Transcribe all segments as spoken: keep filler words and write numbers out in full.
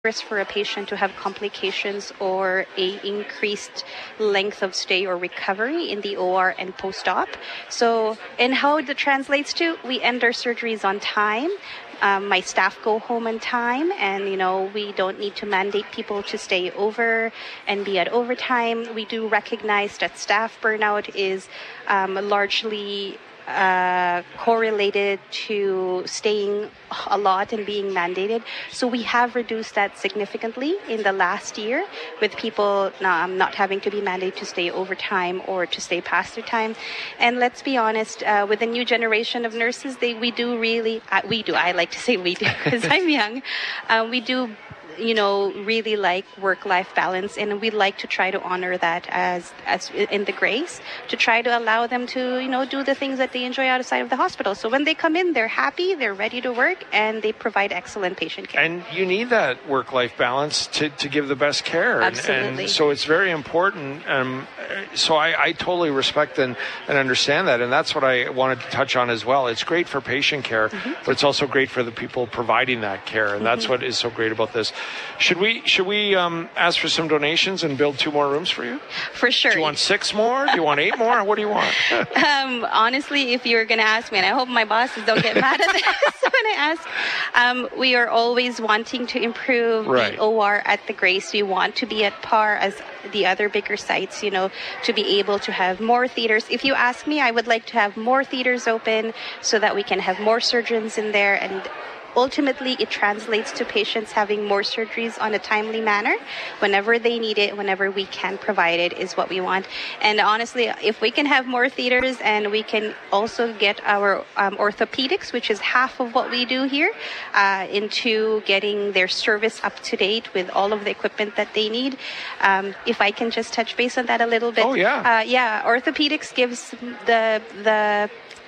risk for a patient to have complications or a increased length of stay or recovery in the O R and post-op. So, and how that translates to, we end our surgeries on time. Um, my staff go home on time, and, you know, we don't need to mandate people to stay over and be at overtime. We do recognize that staff burnout is um, largely Uh, correlated to staying a lot and being mandated. So we have reduced that significantly in the last year with people um, not having to be mandated to stay overtime or to stay past their time. And let's be honest, uh, with the new generation of nurses, they we do really, uh, we do, I like to say we do because I'm young, uh, we do you know, really like work-life balance, and we like to try to honor that as as in the Grace, to try to allow them to, you know, do the things that they enjoy outside of the hospital. So when they come in, they're happy, they're ready to work, and they provide excellent patient care. And you need that work-life balance to, to give the best care. Absolutely. And, and so it's very important. Um, so I, I totally respect and, and understand that, and that's what I wanted to touch on as well. It's great for patient care, mm-hmm. but it's also great for the people providing that care, and mm-hmm. that's what is so great about this. Should we should we um, ask for some donations and build two more rooms for you? For sure. Do you want six more? Do you want eight more? What do you want? um, honestly, if you're going to ask me, and I hope my bosses don't get mad at this when I ask, um, we are always wanting to improve right. the O R at the Grace. We want to be at par as the other bigger sites, you know, to be able to have more theaters. If you ask me, I would like to have more theaters open so that we can have more surgeons in there, and ultimately, it translates to patients having more surgeries on a timely manner whenever they need it, whenever we can provide it, is what we want. And honestly, if we can have more theaters and we can also get our um, orthopedics, which is half of what we do here, uh, into getting their service up to date with all of the equipment that they need. Um, if I can just touch base on that a little bit. Oh, yeah. Uh, yeah, orthopedics gives the the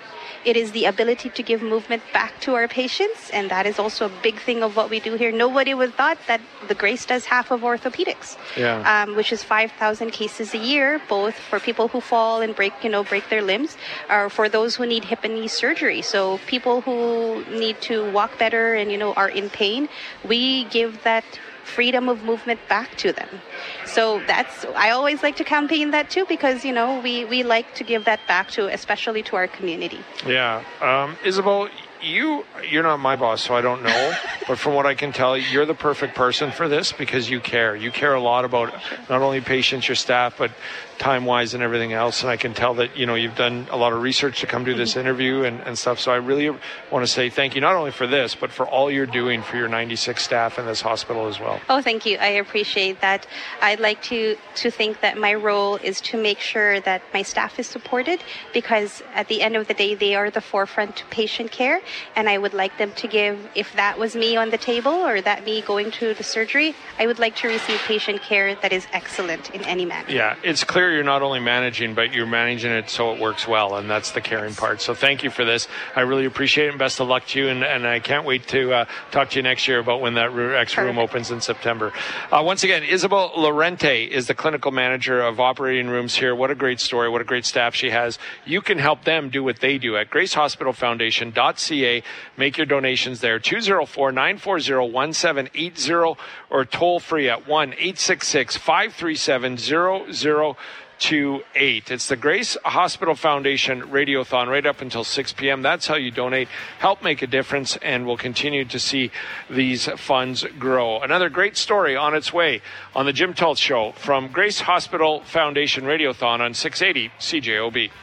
It is the ability to give movement back to our patients, and that is also a big thing of what we do here. Nobody would have thought that the Grace does half of orthopedics, yeah. um, which is five thousand cases a year, both for people who fall and break, you know, break their limbs, or for those who need hip and knee surgery. So people who need to walk better and, you know, are in pain, we give that freedom of movement back to them. So that's, I always like to campaign that too, because, you know, we, we like to give that back to, especially to our community. Yeah. Um, Isabel, you, you're not my boss, so I don't know, but from what I can tell, you're the perfect person for this because you care. You care a lot about not only patients, your staff, but time-wise and everything else. And I can tell that, you know, you've done a lot of research to come do this interview and, and stuff. So I really want to say thank you, not only for this, but for all you're doing for your ninety-six staff in this hospital as well. Oh, thank you. I appreciate that. I'd like to, to think that my role is to make sure that my staff is supported, because at the end of the day, they are the forefront to patient care. And I would like them to give, if that was me on the table or that me going to the surgery, I would like to receive patient care that is excellent in any manner. Yeah, it's clear you're not only managing, but you're managing it so it works well, and that's the caring part. So thank you for this. I really appreciate it, and best of luck to you, and, and I can't wait to uh, talk to you next year about when that X room opens in September. Uh, once again, Isabel Lorente is the clinical manager of operating rooms here. What a great story. What a great staff she has. You can help them do what they do at grace hospital foundation dot c a. Make your donations there, two oh four, nine four zero, one seven eight zero, or toll free at one eight six six, five three seven, zero zero two eight. It's the Grace Hospital Foundation Radiothon right up until six p.m. That's how you donate. Help make a difference, and we'll continue to see these funds grow. Another great story on its way on the Jim Tultz Show from Grace Hospital Foundation Radiothon on six eighty C J O B.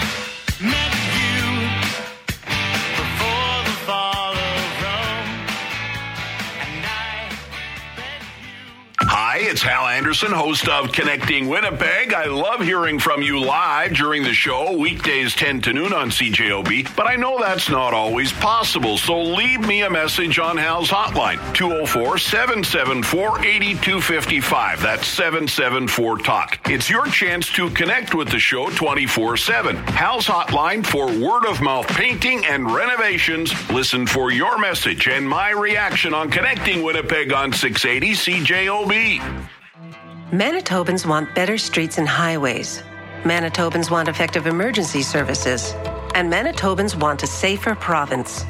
Hi, it's Hal Anderson, host of Connecting Winnipeg. I love hearing from you live during the show, weekdays ten to noon on C J O B, but I know that's not always possible, so leave me a message on Hal's hotline, two oh four, seven seven four, eight two five five. That's seven seven four talk. It's your chance to connect with the show twenty-four seven. Hal's hotline for word-of-mouth painting and renovations. Listen for your message and my reaction on Connecting Winnipeg on six eighty C J O B. Manitobans want better streets and highways. Manitobans want effective emergency services. And Manitobans want a safer province.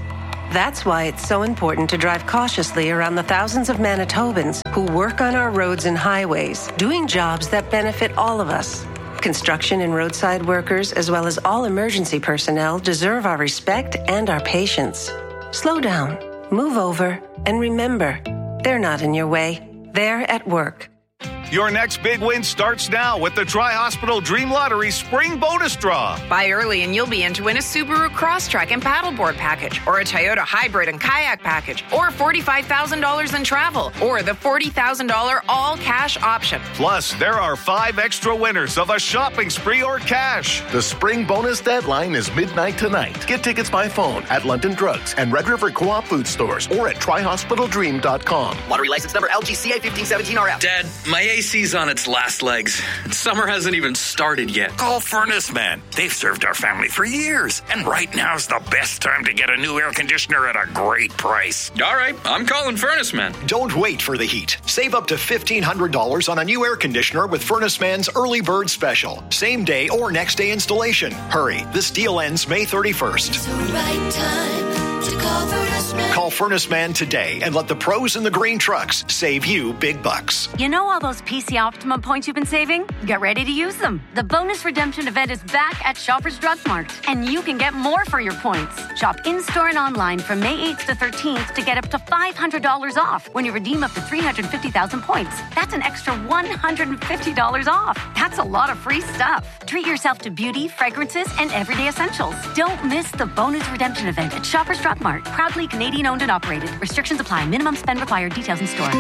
That's why it's so important to drive cautiously around the thousands of Manitobans who work on our roads and highways, doing jobs that benefit all of us. Construction and roadside workers, as well as all emergency personnel, deserve our respect and our patience. Slow down, move over, and remember, they're not in your way. They're at work. Your next big win starts now with the Tri-Hospital Dream Lottery Spring Bonus Draw. Buy early and you'll be in to win a Subaru Crosstrek and paddleboard package, or a Toyota Hybrid and kayak package, or forty-five thousand dollars in travel, or the forty thousand dollars all-cash option. Plus, there are five extra winners of a shopping spree or cash. The spring bonus deadline is midnight tonight. Get tickets by phone at London Drugs and Red River Co-op food stores or at tri hospital dream dot com. Lottery license number L G C A fifteen seventeen R F. Dad, my A C's on its last legs. Summer hasn't even started yet. Call Furnace Man. They've served our family for years. And right now's the best time to get a new air conditioner at a great price. All right, I'm calling Furnace Man. Don't wait for the heat. Save up to fifteen hundred dollars on a new air conditioner with Furnace Man's Early Bird Special. Same day or next day installation. Hurry, this deal ends May thirty-first. It's the right time to call Furnace Man. Call Furnace Man today and let the pros in the green trucks save you big bucks. You know all those P C Optimum points you've been saving? Get ready to use them. The bonus redemption event is back at Shoppers Drug Mart, and you can get more for your points. Shop in-store and online from May eighth to thirteenth to get up to five hundred dollars off when you redeem up to three hundred fifty thousand points. That's an extra one hundred fifty dollars off. That's a lot of free stuff. Treat yourself to beauty, fragrances, and everyday essentials. Don't miss the bonus redemption event at Shoppers Drug Mart. Proudly Canadian owned and operated. Restrictions apply. Minimum spend required. Details in store.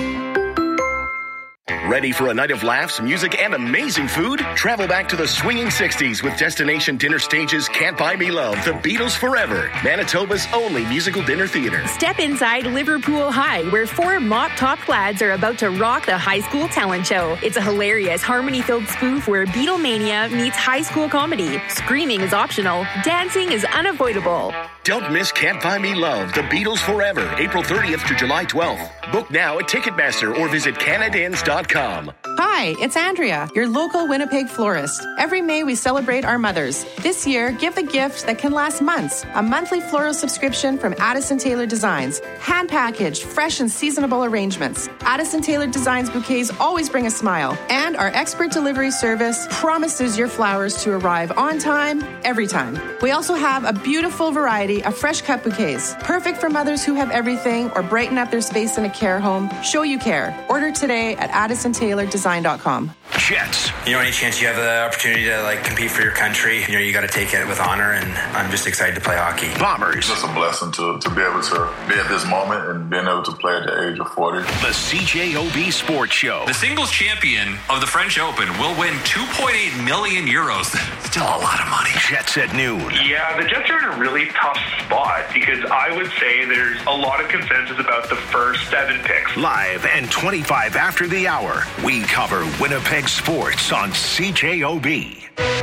Ready for a night of laughs, music, and amazing food? Travel back to the swinging sixties with Destination Dinner Stage's Can't Buy Me Love, The Beatles Forever, Manitoba's only musical dinner theater. Step inside Liverpool High, where four mop-top lads are about to rock the high school talent show. It's a hilarious, harmony-filled spoof where Beatlemania meets high school comedy. Screaming is optional. Dancing is unavoidable. Don't miss Can't Buy Me Love, The Beatles Forever, April thirtieth to July twelfth. Book now at Ticketmaster or visit Canadians dot com. Hi, it's Andrea, your local Winnipeg florist. Every May we celebrate our mothers. This year, give the gift that can last months. A monthly floral subscription from Addison Taylor Designs. Hand packaged, fresh and seasonable arrangements. Addison Taylor Designs bouquets always bring a smile. And our expert delivery service promises your flowers to arrive on time, every time. We also have a beautiful variety of fresh cut bouquets. Perfect for mothers who have everything or brighten up their space in a care home. Show you care. Order today at addison taylor design dot com. Jets. You know, any chance you have the opportunity to like compete for your country, you know, you got to take it with honor, and I'm just excited to play hockey. Bombers. It's just a blessing to, to be able to be at this moment and being able to play at the age of forty. The C J O B Sports Show. The singles champion of the French Open will win two point eight million euros. Still a lot of money. Jets at noon. Yeah, the Jets are in a really tough spot because I would say there's a lot of consensus about the first seven picks. Live and twenty-five after the hour, we cover Winnipeg sports on C J O B.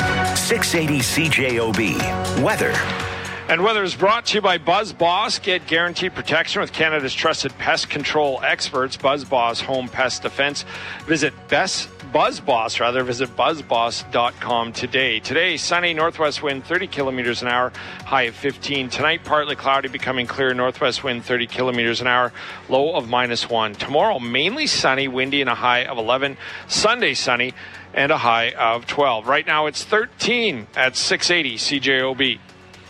six eighty C J O B. Weather. And weather is brought to you by BuzzBoss. Get guaranteed protection with Canada's trusted pest control experts, BuzzBoss Home Pest Defense. Visit Best BuzzBoss, rather, visit buzz boss dot com today. Today, sunny, northwest wind thirty kilometers an hour, high of fifteen. Tonight, partly cloudy, becoming clear, northwest wind thirty kilometers an hour, low of minus one. Tomorrow, mainly sunny, windy, and a high of eleven. Sunday, sunny, and a high of twelve. Right now, it's thirteen at six eighty C J O B.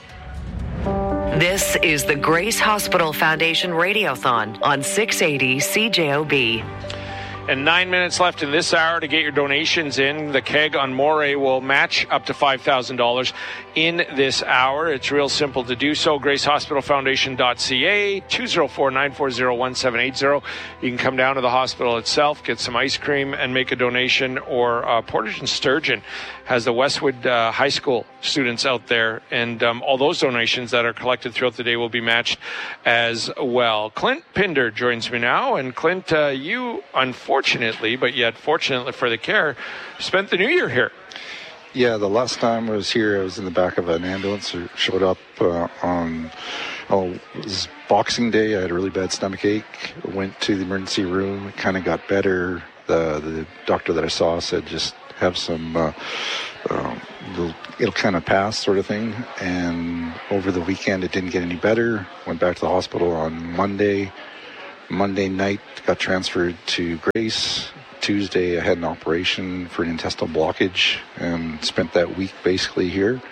This is the Grace Hospital Foundation Radiothon on six eighty C J O B. And nine minutes left in this hour to get your donations in. The keg on Moray will match up to five thousand dollars in this hour. It's real simple to do so. grace hospital foundation dot c a, two oh four, nine four zero, one seven eight zero. You can come down to the hospital itself, get some ice cream, and make a donation. Or uh, Portage and Sturgeon has the Westwood uh, High School students out there. And um, all those donations that are collected throughout the day will be matched as well. Clint Pinder joins me now. And Clint, uh, you, unfortunately, but yet fortunately for the Care, spent the new year here. Yeah, the last time I was here, I was in the back of an ambulance. It showed up uh, on, oh, it was Boxing Day. I had a really bad stomach ache. Went to the emergency room. It kind of got better. The the doctor that I saw said just have some uh, uh, it'll, it'll kind of pass sort of thing. And over the weekend, it didn't get any better. Went back to the hospital on Monday. Monday night, got transferred to Grace. Tuesday, I had an operation for an intestinal blockage and spent that week basically here.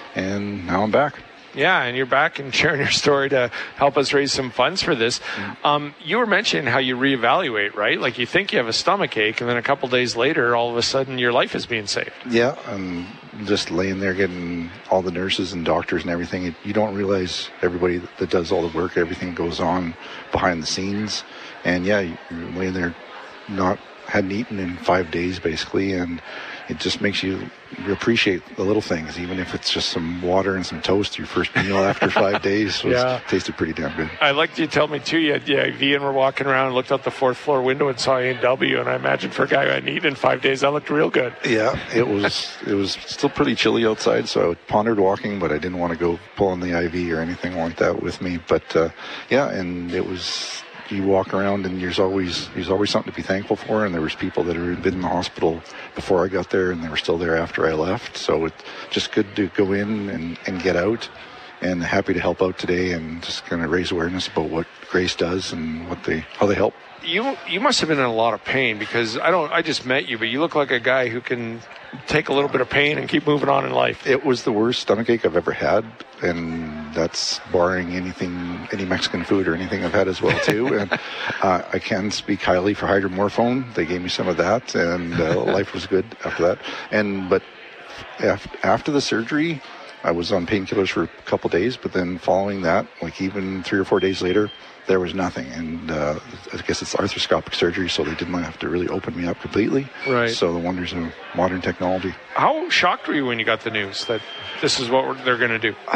And now I'm back. Yeah, and you're back and sharing your story to help us raise some funds for this. Mm-hmm. Um, you were mentioning how you reevaluate, right? Like you think you have a stomach ache, and then a couple days later, all of a sudden, your life is being saved. Yeah, I'm just laying there getting all the nurses and doctors and everything. You don't realize everybody that does all the work, everything goes on behind the scenes. And yeah, you're laying there not hadn't eaten in five days basically, and it just makes you appreciate the little things, even if it's just some water and some toast. Your first meal after five days was, yeah. tasted pretty damn good. I like you tell me too, you had the I V and we're walking around and looked out the fourth floor window and saw A and W, and I imagine for a guy who hadn't eaten in five days, that looked real good. Yeah, it was it was still pretty chilly outside, so I pondered walking, but I didn't want to go pulling the I V or anything like that with me. But uh, yeah, and it was... You walk around and there's always there's always something to be thankful for, and there was people that had been in the hospital before I got there and they were still there after I left, so it's just good to go in and, and get out, and happy to help out today and just kind of raise awareness about what Grace does and what they how they help. You you must have been in a lot of pain, because I don't I just met you, but you look like a guy who can take a little bit of pain and keep moving on in life. It was the worst stomach ache I've ever had, and that's barring anything, any Mexican food or anything I've had as well too. And uh, I can speak highly for hydromorphone. They gave me some of that, and uh, life was good after that. And but after the surgery, I was on painkillers for a couple days, but then following that, like even three or four days later, there was nothing. And uh, I guess it's arthroscopic surgery, so they didn't have to really open me up completely. Right. So the wonders of modern technology. How shocked were you when you got the news that this is what they're going to do?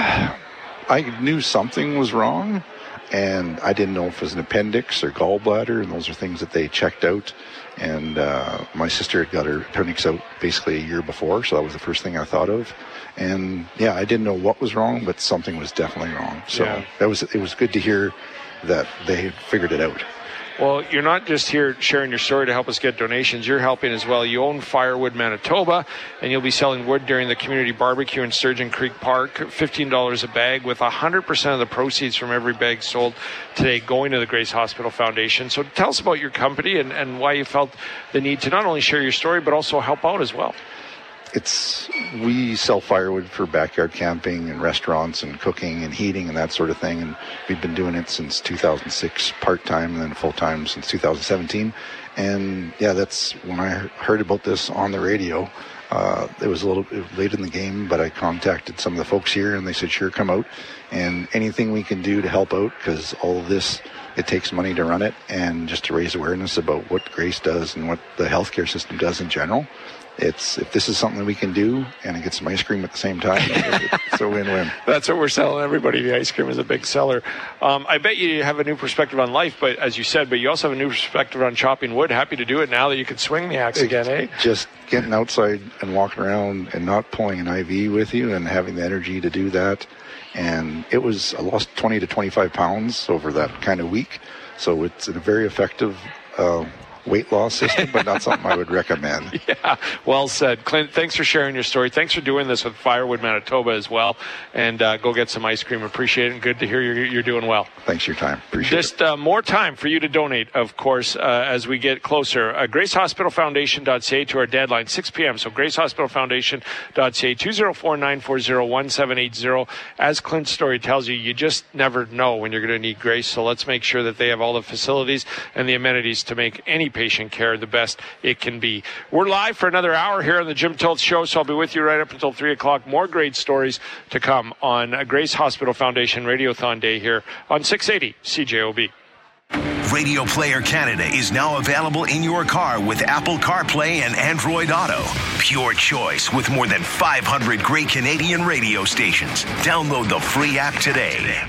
I knew something was wrong, and I didn't know if it was an appendix or gallbladder, and those are things that they checked out. And uh, my sister had got her appendix out basically a year before, so that was the first thing I thought of. And yeah, I didn't know what was wrong, but something was definitely wrong. So yeah. that was it was good to hear that they had figured it out. Well, you're not just here sharing your story to help us get donations. You're helping as well. You own Firewood Manitoba, and you'll be selling wood during the community barbecue in Sturgeon Creek Park, fifteen dollars a bag, with one hundred percent of the proceeds from every bag sold today going to the Grace Hospital Foundation. So tell us about your company and, and why you felt the need to not only share your story, but also help out as well. It's we sell firewood for backyard camping and restaurants and cooking and heating and that sort of thing, and we've been doing it since two thousand six part-time and then full-time since two thousand seventeen. And yeah, that's when I heard about this on the radio. Uh, it was a little late in the game, but I contacted some of the folks here and they said, sure, come out, and anything we can do to help out, because all of this, it takes money to run it, and just to raise awareness about what Grace does and what the healthcare system does in general. It's if this is something we can do and I get some ice cream at the same time, it's a win-win. That's what we're selling everybody. The ice cream is a big seller. Um, I bet you have a new perspective on life, but as you said, but you also have a new perspective on chopping wood. Happy to do it now that you can swing the axe again, eh? Just getting outside and walking around and not pulling an I V with you and having the energy to do that. And it was, I lost twenty to twenty-five pounds over that kind of week. So it's a very effective uh, weight loss system, but not something I would recommend. Yeah, well said. Clint, thanks for sharing your story. Thanks for doing this with Firewood Manitoba as well. And uh, go get some ice cream. Appreciate it. And good to hear you're, you're doing well. Thanks for your time. Appreciate Just, it. Just uh, more time for you to donate, of course, uh, as we get closer. Uh, Grace Hospital Foundation dot C A to our deadline, six p.m. So Grace Hospital Foundation dot C A, two oh four, nine four oh, one seven eight oh. As Clint's story tells you, you just never know when you're going to need Grace. So let's make sure that they have all the facilities and the amenities to make any patient care the best it can be. We're live for another hour here on the Jim Toth Show, so I'll be with you right up until three o'clock. More great stories to come on Grace Hospital Foundation Radiothon Day here on six eighty C J O B. Radio Player Canada is now available in your car with Apple CarPlay and Android Auto. Pure choice with more than five hundred great Canadian radio stations. Download the free app today.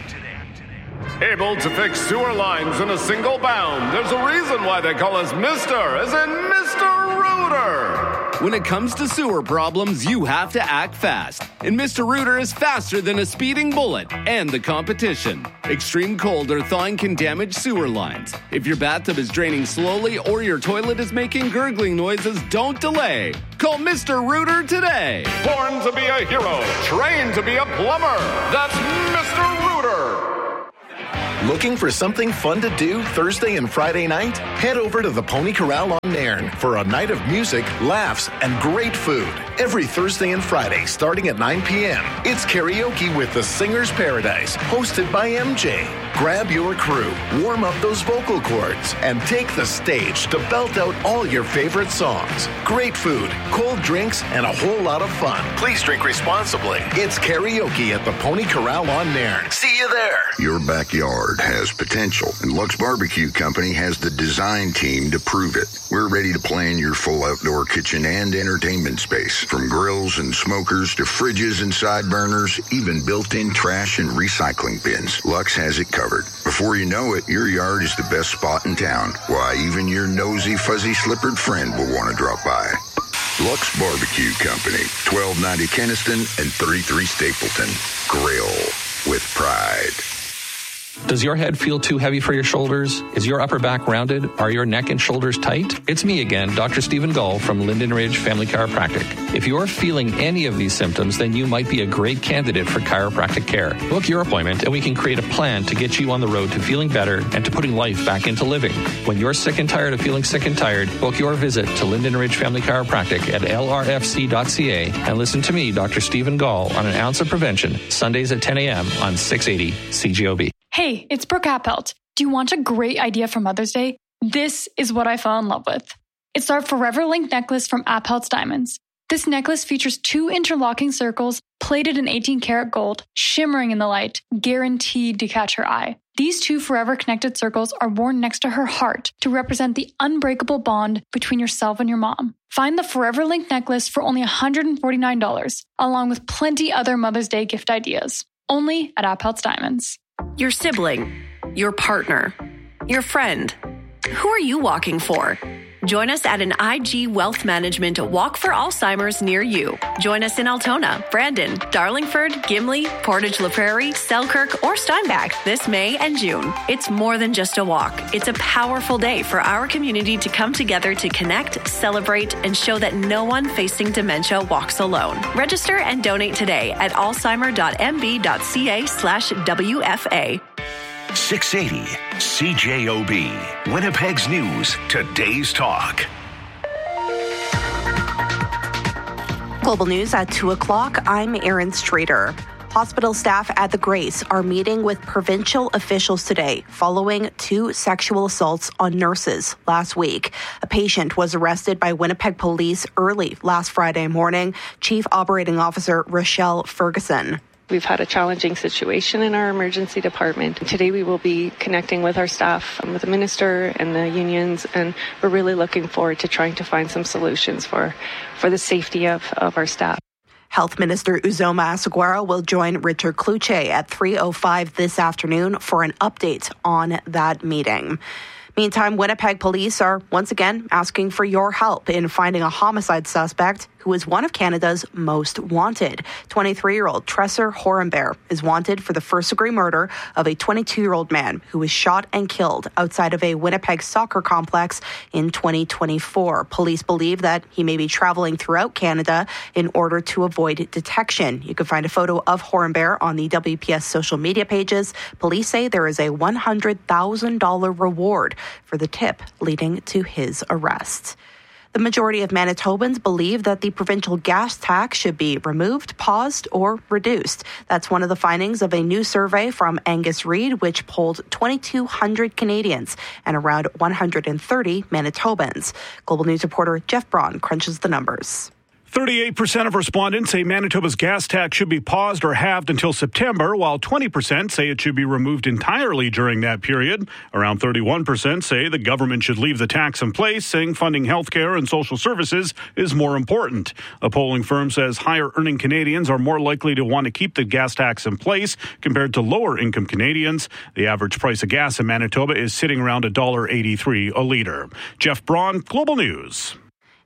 Able to fix sewer lines in a single bound. There's a reason why they call us Mister, as in Mister Rooter. When it comes to sewer problems, you have to act fast. And Mister Rooter is faster than a speeding bullet and the competition. Extreme cold or thawing can damage sewer lines. If your bathtub is draining slowly or your toilet is making gurgling noises, don't delay. Call Mister Rooter today. Born to be a hero, trained to be a plumber. That's Mister Rooter. Looking for something fun to do Thursday and Friday night? Head over to the Pony Corral on Nairn for a night of music, laughs, and great food. Every Thursday and Friday starting at nine p.m. It's karaoke with the Singer's Paradise, hosted by M J. Grab your crew, warm up those vocal cords, and take the stage to belt out all your favorite songs. Great food, cold drinks, and a whole lot of fun. Please drink responsibly. It's karaoke at the Pony Corral on Nairn. See you there. Your backyard has potential, and Lux Barbecue Company has the design team to prove it. We're ready to plan your full outdoor kitchen and entertainment space, from grills and smokers to fridges and side burners, even built-in trash and recycling bins. Lux has it covered. Before you know it, your yard is the best spot in town. Why, even your nosy, fuzzy-slippered friend will want to drop by. Lux Barbecue Company, twelve ninety Kenniston and thirty-three Stapleton. Grill with pride. Does your head feel too heavy for your shoulders? Is your upper back rounded? Are your neck and shoulders tight? It's me again, Doctor Stephen Gull from Linden Ridge Family Chiropractic. If you're feeling any of these symptoms, then you might be a great candidate for chiropractic care. Book your appointment and we can create a plan to get you on the road to feeling better and to putting life back into living. When you're sick and tired of feeling sick and tired, book your visit to Linden Ridge Family Chiropractic at L R F C dot C A and listen to me, Doctor Stephen Gull, on An Ounce of Prevention, Sundays at ten a.m. on six eighty C J O B. Hey, it's Brooke Appelt. Do you want a great idea for Mother's Day? This is what I fell in love with. It's our Forever Link necklace from Appelt's Diamonds. This necklace features two interlocking circles plated in eighteen karat gold, shimmering in the light, guaranteed to catch her eye. These two forever connected circles are worn next to her heart to represent the unbreakable bond between yourself and your mom. Find the Forever Link necklace for only one hundred forty-nine dollars, along with plenty other Mother's Day gift ideas. Only at Appelt's Diamonds. Your sibling, your partner, your friend. Who are you walking for? Join us at an I G Wealth Management Walk for Alzheimer's near you. Join us in Altona, Brandon, Darlingford, Gimli, Portage La Prairie, Selkirk, or Steinbach this May and June. It's more than just a walk. It's a powerful day for our community to come together to connect, celebrate, and show that no one facing dementia walks alone. Register and donate today at alzheimer.mb.ca slash WFA. six eighty C J O B, Winnipeg's News, today's talk. Global News at two o'clock. I'm Erin Strader. Hospital staff at the Grace are meeting with provincial officials today following two sexual assaults on nurses last week. A patient was arrested by Winnipeg police early last Friday morning. Chief Operating Officer Rochelle Ferguson. We've had a challenging situation in our emergency department. Today we will be connecting with our staff, with the minister and the unions, and we're really looking forward to trying to find some solutions for, for the safety of, of our staff. Health Minister Uzoma Asseguara will join Richard Cloutier at three oh five this afternoon for an update on that meeting. Meantime, Winnipeg police are once again asking for your help in finding a homicide suspect who is one of Canada's most wanted. twenty-three-year-old Tresor Horenbear is wanted for the first-degree murder of a twenty-two-year-old man who was shot and killed outside of a Winnipeg soccer complex in twenty twenty-four. Police believe that he may be traveling throughout Canada in order to avoid detection. You can find a photo of Horenbear on the W P S social media pages. Police say there is a one hundred thousand dollars reward for the tip leading to his arrest. The majority of Manitobans believe that the provincial gas tax should be removed, paused, or reduced. That's one of the findings of a new survey from Angus Reid, which polled twenty-two hundred Canadians and around one hundred thirty Manitobans. Global News reporter Jeff Braun crunches the numbers. thirty-eight percent of respondents say Manitoba's gas tax should be paused or halved until September, while twenty percent say it should be removed entirely during that period. Around thirty-one percent say the government should leave the tax in place, saying funding healthcare and social services is more important. A polling firm says higher-earning Canadians are more likely to want to keep the gas tax in place compared to lower-income Canadians. The average price of gas in Manitoba is sitting around one dollar eighty-three a litre. Jeff Braun, Global News.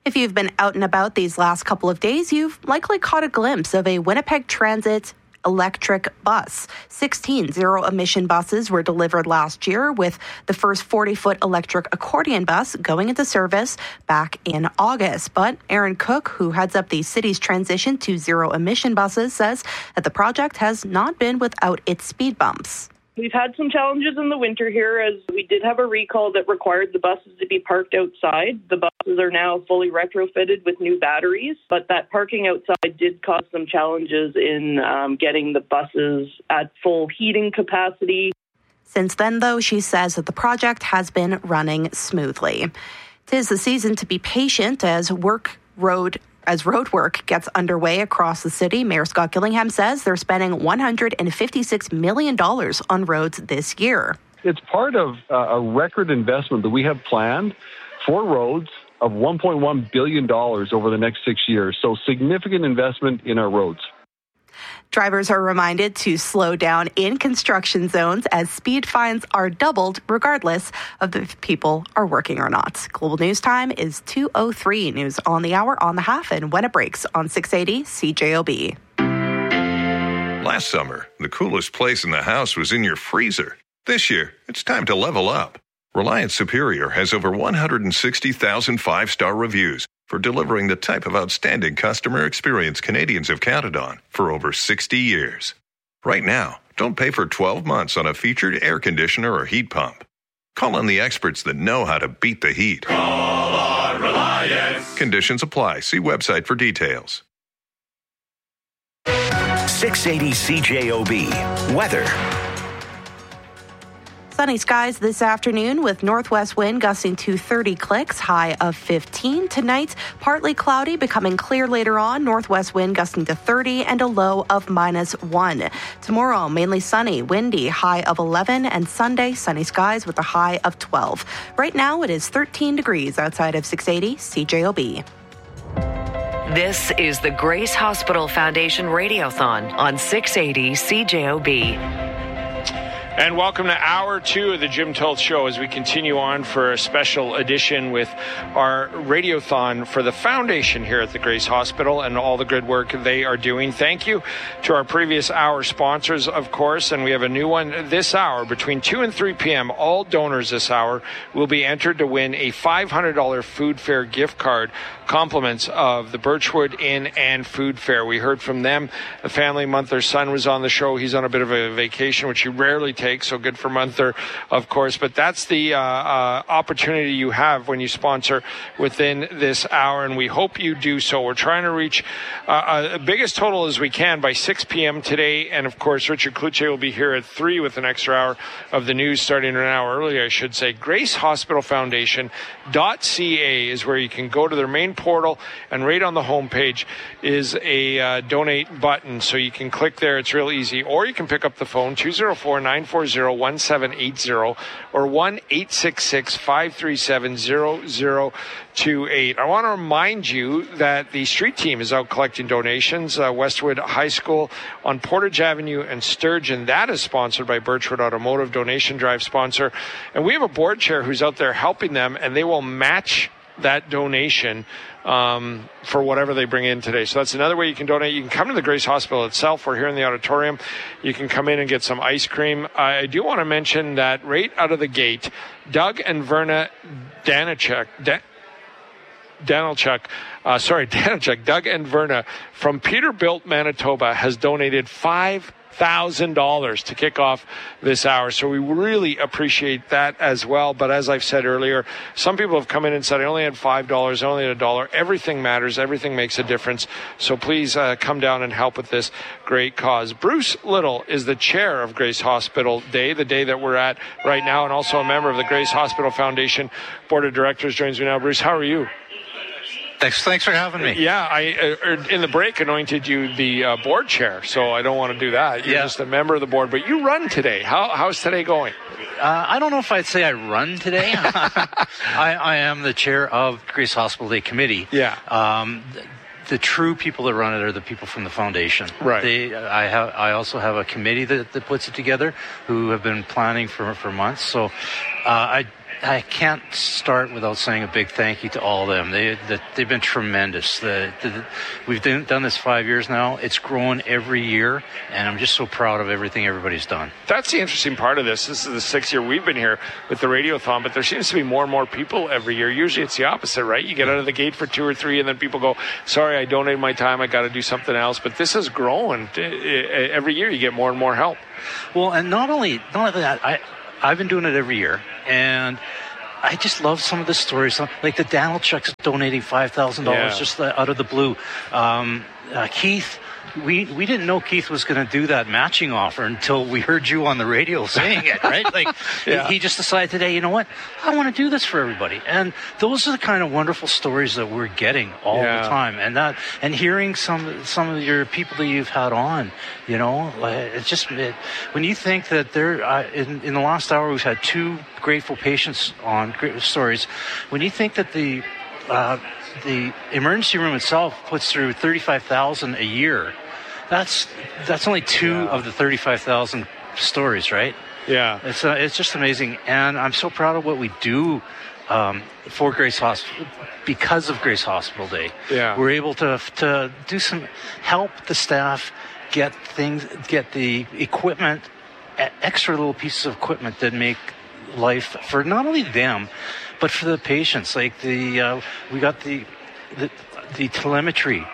If you've been out and about these last couple of days, you've likely caught a glimpse of a Winnipeg Transit electric bus. sixteen zero-emission buses were delivered last year, with the first forty-foot electric accordion bus going into service back in August. But Aaron Cook, who heads up the city's transition to zero-emission buses, says that the project has not been without its speed bumps. We've had some challenges in the winter here, as we did have a recall that required the buses to be parked outside. The buses are now fully retrofitted with new batteries, but that parking outside did cause some challenges in um, getting the buses at full heating capacity. Since then, though, she says that the project has been running smoothly. 'Tis the season to be patient as work road As road work gets underway across the city. Mayor Scott Gillingham says they're spending one hundred fifty-six million dollars on roads this year. It's part of uh, a record investment that we have planned for roads of one point one billion dollars over the next six years. So significant investment in our roads. Drivers are reminded to slow down in construction zones as speed fines are doubled regardless of if people are working or not. Global News Time is two oh three. News on the hour, on the half, and when it breaks on six eighty C J O B. Last summer, the coolest place in the house was in your freezer. This year, it's time to level up. Reliance Superior has over one hundred sixty thousand five-star reviews for delivering the type of outstanding customer experience Canadians have counted on for over sixty years. Right now, don't pay for twelve months on a featured air conditioner or heat pump. Call on the experts that know how to beat the heat. Call on Reliance. Conditions apply. See website for details. six eighty C J O B. Weather. Sunny skies this afternoon with northwest wind gusting to thirty clicks, high of fifteen. Tonight, partly cloudy, becoming clear later on. Northwest wind gusting to thirty and a low of minus one. Tomorrow, mainly sunny, windy, high of eleven. And Sunday, sunny skies with a high of twelve. Right now, it is thirteen degrees outside of six eighty C J O B. This is the Grace Hospital Foundation Radiothon on six eighty C J O B. And welcome to hour two of the Jim Toth Show as we continue on for a special edition with our radiothon for the foundation here at the Grace Hospital and all the good work they are doing. Thank you to our previous hour sponsors, of course, and we have a new one this hour. Between two and three p.m., all donors this hour will be entered to win a five hundred dollars food fair gift card, compliments of the Birchwood Inn and Food Fair. We heard from them. The family, Munther's son, was on the show. He's on a bit of a vacation, which he rarely takes. So good for Munther, of course. But that's the uh, uh, opportunity you have when you sponsor within this hour, and we hope you do so. We're trying to reach uh, a biggest total as we can by six p.m. today. And, of course, Richard Kluche will be here at three with an extra hour of the news starting an hour early, I should say. Grace Hospital Foundation dot c a is where you can go to their main portal, and right on the homepage is a uh, donate button. So you can click there. It's real easy. Or you can pick up the phone, two oh four, nine four zero, one seven eight zero or one eight six six, five three seven, zero zero two eight. I want to remind you that the street team is out collecting donations. Uh, Westwood High School on Portage Avenue and Sturgeon. That is sponsored by Birchwood Automotive, donation drive sponsor. And we have a board chair who's out there helping them, and they will match that donation um, for whatever they bring in today. So that's another way you can donate. You can come to the Grace Hospital itself. We're here in the auditorium. You can come in and get some ice cream. I do want to mention that right out of the gate, Doug and Verna Danachek, Dan- Danilchuk, uh, sorry, Danilchuk, Doug and Verna from Peterbilt, Manitoba, has donated five thousand dollars to kick off this hour. So we really appreciate that as well. But as I've said earlier, some people have come in and said, I only had five dollars, I only had a dollar. Everything matters. Everything makes a difference. So please uh, come down and help with this great cause. Bruce Little is the chair of Grace Hospital Day, the day that we're at right now, and also a member of the Grace Hospital Foundation Board of Directors. Joins me now. Bruce, how are you? Thanks, thanks for having me. Yeah, I uh, in the break anointed you the uh, board chair, so I don't want to do that. You're yeah. just a member of the board, but you run today. How how's today going? Uh, I don't know if I'd say I run today. I, I am the chair of Grace Hospital Day Committee. Yeah. Um, the true people that run it are the people from the foundation. Right. They, I have. I also have a committee that, that puts it together, who have been planning for for months. So, uh, I. I can't start without saying a big thank you to all of them. They, the, they've been tremendous. The, the, we've done, done this five years now. It's grown every year, and I'm just so proud of everything everybody's done. That's the interesting part of this. This is the sixth year we've been here with the Radiothon, but there seems to be more and more people every year. Usually it's the opposite, right? You get out of the gate for two or three, and then people go, sorry, I donated my time, I got to do something else. But this is growing. Every year you get more and more help. Well, and not only, not only that, I, I've been doing it every year, and I just love some of the stories. Like the Danilchuk's donating five thousand dollars yeah. just out of the blue. Um, uh, Keith, we we didn't know Keith was going to do that matching offer until we heard you on the radio saying it, right? Like yeah. he just decided today, you know what, I want to do this for everybody. And those are the kind of wonderful stories that we're getting all yeah. the time. And that, and hearing some some of your people that you've had on, you know, it's just it, when you think that there uh, in in the last hour we've had two grateful patients on great stories. When you think that the uh, the emergency room itself puts through thirty-five thousand a year. That's that's only two yeah. of the thirty-five thousand stories, right? Yeah. It's uh, it's just amazing, and I'm so proud of what we do um, for Grace Hospital because of Grace Hospital Day. Yeah. We're able to to do some help the staff get things, get the equipment, extra little pieces of equipment that make life for not only them, but for the patients. Like the uh, we got the the, the telemetry.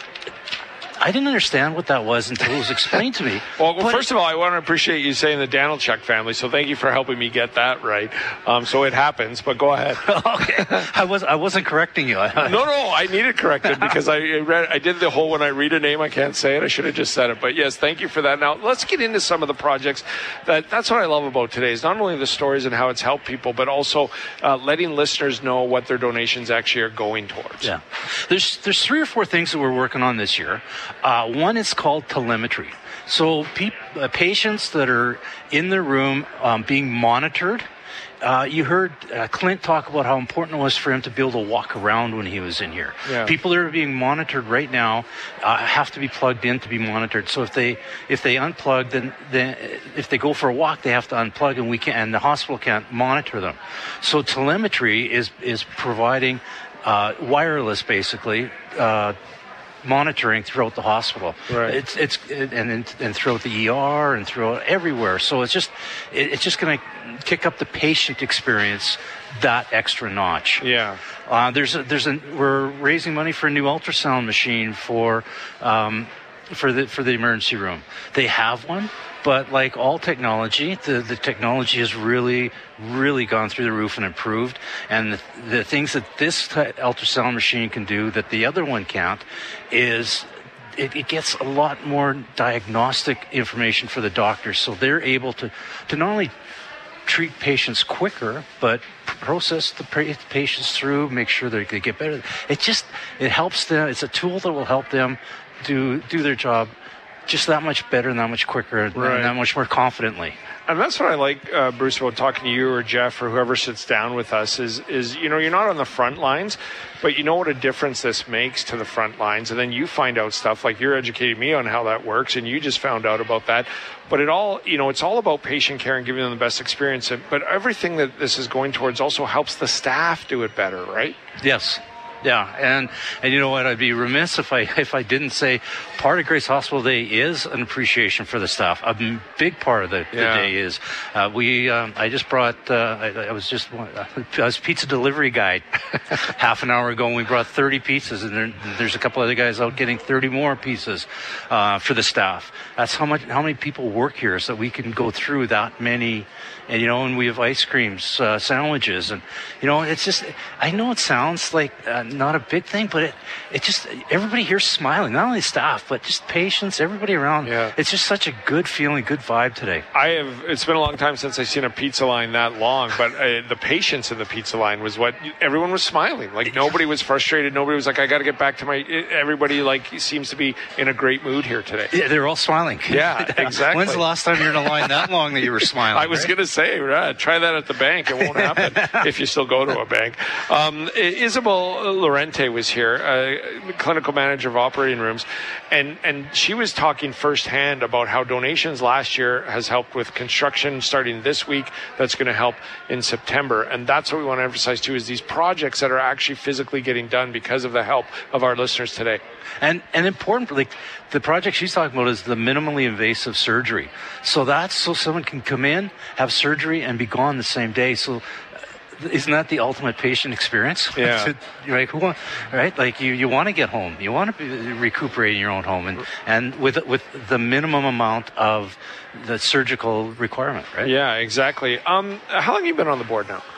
I didn't understand what that was until it was explained to me. well, well first of all, I want to appreciate you saying the Danilchuk family, so thank you for helping me get that right. Um, so it happens, but go ahead. okay, I was I wasn't correcting you. no, no, I need it corrected because I read I did the whole when I read a name I can't say it. I should have just said it, but yes, thank you for that. Now let's get into some of the projects. That that's what I love about today is not only the stories and how it's helped people, but also uh, letting listeners know what their donations actually are going towards. Yeah, there's there's three or four things that we're working on this year. Uh, one is called telemetry. So pe- uh, patients that are in the room um, being monitored. Uh, you heard uh, Clint talk about how important it was for him to be able to walk around when he was in here. Yeah. People that are being monitored right now uh, have to be plugged in to be monitored. So if they if they unplug, then, then if they go for a walk, they have to unplug, and we can and the hospital can't monitor them. So telemetry is is providing uh, wireless, basically. Uh, monitoring throughout the hospital. Right. It's it's and and throughout the E R and throughout everywhere. So it's just it, it's just going to kick up the patient experience that extra notch. Yeah. Uh, there's a, there's a we're raising money for a new ultrasound machine for um, for the for the emergency room. They have one, but like all technology, the the technology has really really gone through the roof and improved. And the, the things that this t- ultrasound machine can do that the other one can't is it, it gets a lot more diagnostic information for the doctors. So they're able to, to not only treat patients quicker, but process the patients through, make sure they, they get better. It just, it helps them. It's a tool that will help them do, do their job just that much better and that much quicker and right. that much more confidently. And that's what I like, uh, Bruce, about talking to you or Jeff or whoever sits down with us is, is, you know, you're not on the front lines, but you know what a difference this makes to the front lines. And then you find out stuff like you're educating me on how that works, and you just found out about that. But it all, you know, it's all about patient care and giving them the best experience. But everything that this is going towards also helps the staff do it better, right? Yes. Yeah, and and you know what? I'd be remiss if I if I didn't say part of Grace Hospital Day is an appreciation for the staff. A big part of the, the yeah. day is uh, we. Um, I just brought. Uh, I, I was just. I was pizza delivery guy half an hour ago, and we brought thirty pizzas, and there, there's a couple other guys out getting thirty more pizzas uh, for the staff. That's how much. How many people work here, so that we can go through that many. And, you know, and we have ice creams, uh, sandwiches, and, you know, it's just, I know it sounds like uh, not a big thing, but it, it just, everybody here's smiling, not only staff, but just patients, everybody around. Yeah. It's just such a good feeling, good vibe today. I have, it's been a long time since I've seen a pizza line that long, but uh, the patience in the pizza line was what, everyone was smiling. Like, nobody was frustrated. Nobody was like, I got to get back to my, everybody, like, seems to be in a great mood here today. Yeah, they're all smiling. Yeah, exactly. When's the last time you were in a line that long that you were smiling? I was right? going to say, right, try that at the bank. It won't happen if you still go to a bank. Um, Isabel, Lorente was here, uh, clinical manager of operating rooms, and, and she was talking firsthand about how donations last year has helped with construction starting this week. That's going to help in September. And that's what we want to emphasize too, is these projects that are actually physically getting done because of the help of our listeners today. And and importantly, the project she's talking about is the minimally invasive surgery. So that's so someone can come in, have surgery, and be gone the same day. So isn't that the ultimate patient experience? Yeah. Right? Who want, right? Like you, you want to get home. You want to be, recuperate in your own home, and and with with the minimum amount of the surgical requirement, right? Yeah, exactly. Um, how long have you been on the board now?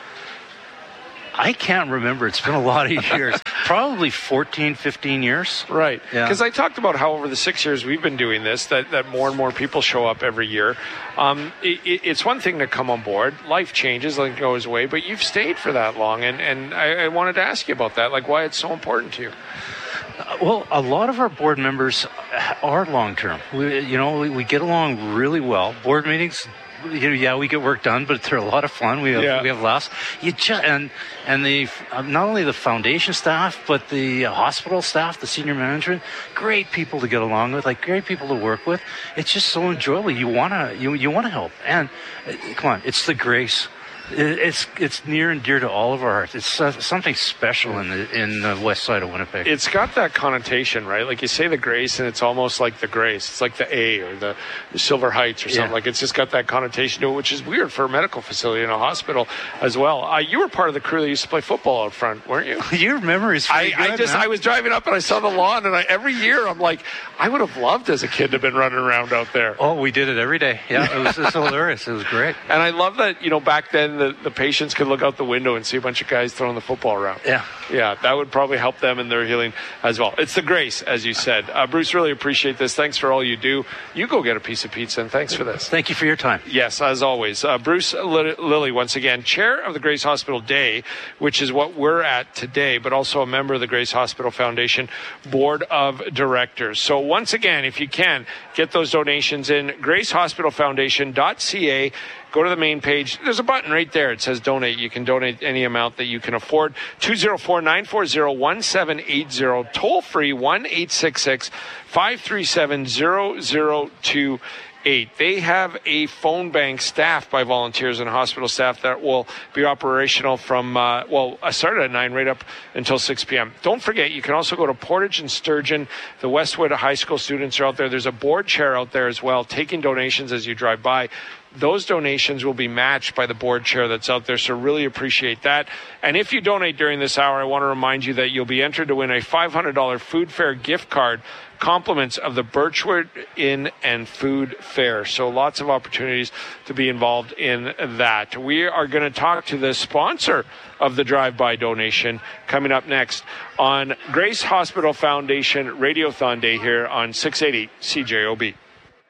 I can't remember. It's been a lot of years. Probably fourteen, fifteen years. Right. Because Yeah. I talked about how over the six years we've been doing this, that, that more and more people show up every year. Um, it, it's one thing to come on board. Life changes, life goes away, but you've stayed for that long. And, and I, I wanted to ask you about that, like why it's so important to you. Uh, Well, a lot of our board members are long-term. We, you know, we, we get along really well. Board meetings, you know, yeah, we get work done, but they're a lot of fun. We have Yeah. we have laughs. You just and and the uh, not only the foundation staff, but the uh, hospital staff, the senior management, great people to get along with, like great people to work with. It's just so enjoyable. You wanna you you wanna help, and uh, come on, it's the grace. It- It's it's near and dear to all of our hearts. It's uh, something special in the in the west side of Winnipeg. It's got that connotation, right? Like you say the Grace, and it's almost like the Grace. It's like the A or the, the Silver Heights or something. Yeah. Like it's just got that connotation to it, which is weird for a medical facility and a hospital as well. Uh, you were part of the crew that used to play football out front, weren't you? Your memory is I, pretty I good, just man. I was driving up and I saw the lawn, and I, every year I'm like, I would have loved as a kid to have been running around out there. Oh, we did it every day. Yeah, it was, it was hilarious. It was great. And I love that, you know, back then the, the patients could look out the window and see a bunch of guys throwing the football around. Yeah. Yeah, that would probably help them in their healing as well. It's the Grace, as you said. Uh, Bruce, really appreciate this. Thanks for all you do. You go get a piece of pizza, and thanks for this. Thank you for your time. Yes, as always. Uh, Bruce Li- Lilly, once again, chair of the Grace Hospital Day, which is what we're at today, but also a member of the Grace Hospital Foundation Board of Directors. So once again, if you can, get those donations in, grace hospital foundation dot c a. Go to the main page. There's a button right there. It says donate. You can donate any amount that you can afford. two oh four, nine four zero, one seven eight zero. Toll free one eight six six, five three seven, zero zero two eight. They have a phone bank staffed by volunteers and hospital staff that will be operational from, uh, well, I started at nine right up until six p.m. Don't forget, you can also go to Portage and Sturgeon. The Westwood High School students are out there. There's a board chair out there as well, taking donations as you drive by. Those donations will be matched by the board chair that's out there, so really appreciate that. And if you donate during this hour, I want to remind you that you'll be entered to win a five hundred dollars food fair gift card, compliments of the Birchwood Inn and Food Fair. So lots of opportunities to be involved in that. We are going to talk to the sponsor of the drive-by donation coming up next on Grace Hospital Foundation Radiothon Day here on six eighty C J O B.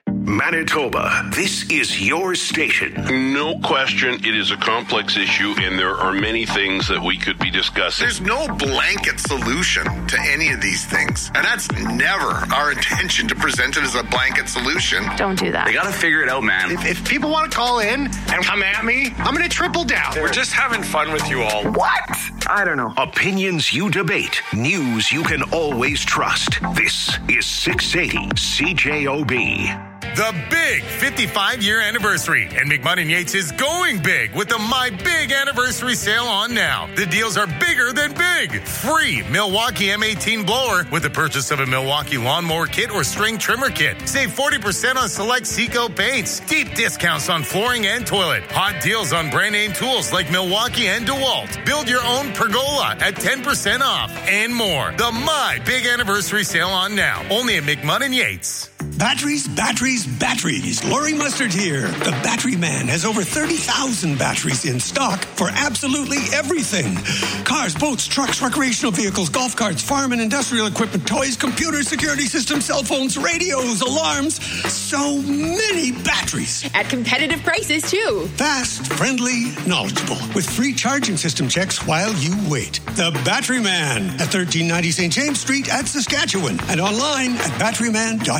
Manitoba, this is your station. No question, it is a complex issue, and there are many things that we could be discussing. There's no blanket solution to any of these things. And that's never our intention to present it as a blanket solution. Don't do that. They got to figure it out, man. If, if people want to call in and come at me, I'm going to triple down. We're just having fun with you all. What? I don't know. Opinions you debate, news you can always trust. This is six eighty C J O B. The big fifty-five-year anniversary, and McMahon and Yates is going big with the My Big Anniversary Sale on now. The deals are bigger than big. Free Milwaukee M eighteen blower with the purchase of a Milwaukee lawnmower kit or string trimmer kit. Save forty percent on select Seco paints. Deep discounts on flooring and toilet. Hot deals on brand name tools like Milwaukee and DeWalt. Build your own pergola at ten percent off and more. The My Big Anniversary Sale on now. Only at McMahon and Yates. Batteries, batteries, batteries. Laurie Mustard here. The Battery Man has over thirty thousand batteries in stock for absolutely everything. Cars, boats, trucks, recreational vehicles, golf carts, farm and industrial equipment, toys, computers, security systems, cell phones, radios, alarms. So many batteries. At competitive prices, too. Fast, friendly, knowledgeable. With free charging system checks while you wait. The Battery Man at thirteen ninety Saint James Street at Saskatchewan. And online at battery man dot c a.